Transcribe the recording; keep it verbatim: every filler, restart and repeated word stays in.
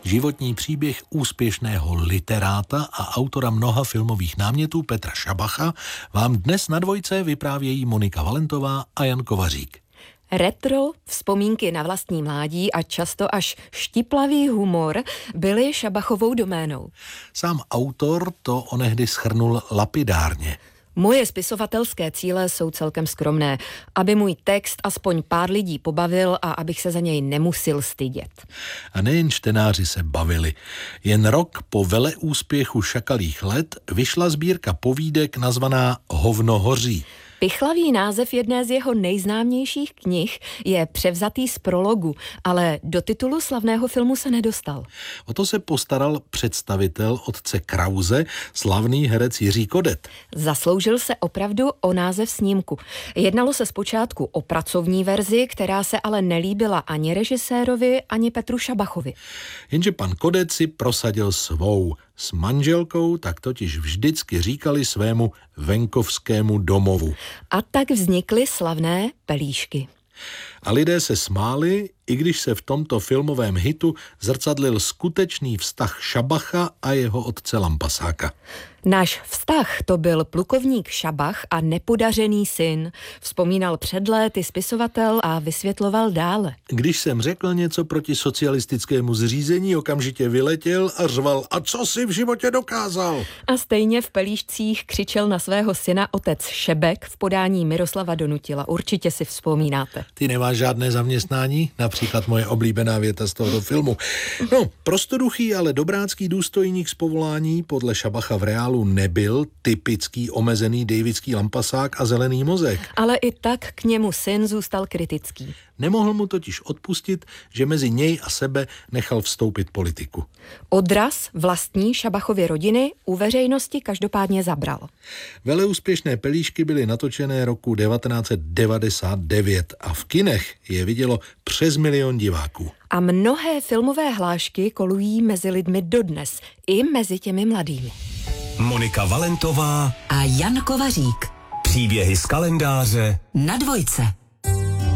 Životní příběh úspěšného literáta a autora mnoha filmových námětů Petra Šabacha vám dnes na Dvojce vyprávějí Monika Valentová a Jan Kovařík. Retro, vzpomínky na vlastní mládí a často až štiplavý humor byly Šabachovou doménou. Sám autor to onehdy shrnul lapidárně. Moje spisovatelské cíle jsou celkem skromné, aby můj text aspoň pár lidí pobavil a abych se za něj nemusil stydět. A nejen čtenáři se bavili. Jen rok po veleúspěchu Šakalích let vyšla sbírka povídek nazvaná Hovno hoří. Pichlavý název jedné z jeho nejznámějších knih je převzatý z prologu, ale do titulu slavného filmu se nedostal. O to se postaral představitel otce Krause, slavný herec Jiří Kodet. Zasloužil se opravdu o název snímku. Jednalo se zpočátku o pracovní verzi, která se ale nelíbila ani režisérovi, ani Petru Šabachovi. Jenže pan Kodet si prosadil svou. S manželkou tak totiž vždycky říkali svému venkovskému domovu. A tak vznikly slavné pelíšky. A lidé se smáli, i když se v tomto filmovém hitu zrcadlil skutečný vztah Šabacha a jeho otce Lampasáka. Náš vztah to byl plukovník Šabach a nepodařený syn, vzpomínal před léty spisovatel a vysvětloval dále. Když jsem řekl něco proti socialistickému zřízení, okamžitě vyletěl a řval: a co si v životě dokázal? A stejně v pelíšcích křičel na svého syna otec Šebek v podání Miroslava Donutila. Určitě si vzpomínáte. Ty nemáš žádné zaměstnání? Například moje oblíbená věta z tohoto filmu. No, prostoduchý, ale dobrácký důstojník z povolání podle Šabacha v reálu nebyl typický omezený davidský lampasák a zelený mozek. Ale i tak k němu syn zůstal kritický. Nemohl mu totiž odpustit, že mezi něj a sebe nechal vstoupit politiku. Odraz vlastní Šabachovy rodiny u veřejnosti každopádně zabral. Veleúspěšné pelíšky byly natočené roku devatenáct set devadesát devět a v kinech je vidělo přes milion diváků. A mnohé filmové hlášky kolují mezi lidmi dodnes, i mezi těmi mladými. Monika Valentová a Jan Kovařík. Příběhy z kalendáře na Dvojce.